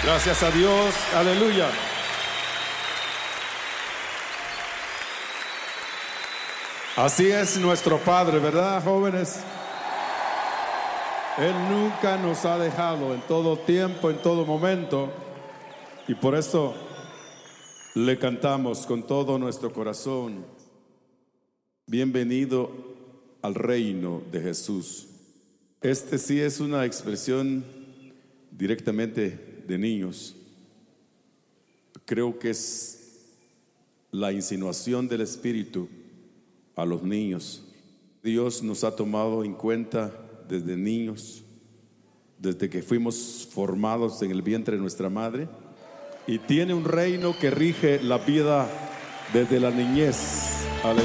Gracias a Dios, aleluya. Así es nuestro Padre, ¿verdad, jóvenes? Él nunca nos ha dejado en todo tiempo, en todo momento. Y por eso le cantamos con todo nuestro corazón: bienvenido al reino de Jesús. Este sí es una expresión directamente de niños. Creo que es la insinuación del Espíritu a los niños. Dios nos ha tomado en cuenta desde niños, desde que fuimos formados en el vientre de nuestra madre, y tiene un reino que rige la vida desde la niñez. Aleluya.